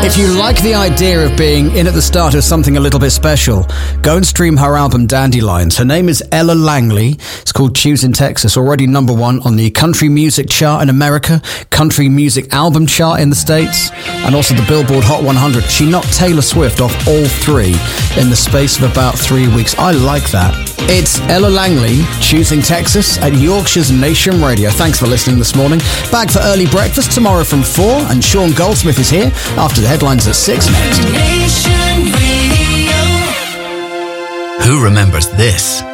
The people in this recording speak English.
If you like the idea of being in at the start of something a little bit special, go and stream her album Dandelions. Her name is Ella Langley. It's called Choosing Texas, already number one on the country music chart in America, country music album chart in the States, and also the Billboard Hot 100. She knocked Taylor Swift off all three in the space of about 3 weeks. I like that. It's Ella Langley, Choosing Texas at Yorkshire's Nation Radio. Thanks for listening this morning. Back for early breakfast tomorrow from 4, and Sean Goldsmith is here after the headlines at 6 next. Nation Radio. Who remembers this?